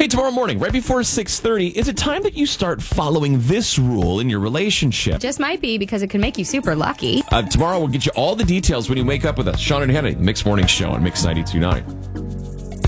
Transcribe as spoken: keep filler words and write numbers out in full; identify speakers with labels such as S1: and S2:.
S1: tomorrow morning, right before six thirty, is it time that you start following this rule in your relationship?
S2: Just might be, because it could make you super lucky.
S1: Uh, tomorrow, we'll get you all the details when you wake up with us. Sean and Hannah, Mixed Morning Show on Mix ninety-two point nine.